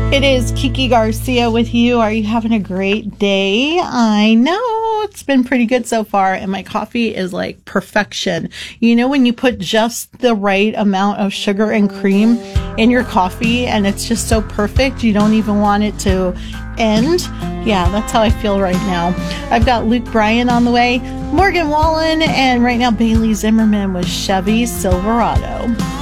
It is Kiki Garcia with you. Are you having a great day? I know it's been pretty good so far, and my coffee is like perfection. You know, when you put just the right amount of sugar and cream in your coffee and it's just so perfect, you don't even want it to end. Yeah, that's how I feel right now. I've got Luke Bryan on the way, Morgan Wallen, and right now Bailey Zimmerman with Chevy Silverado.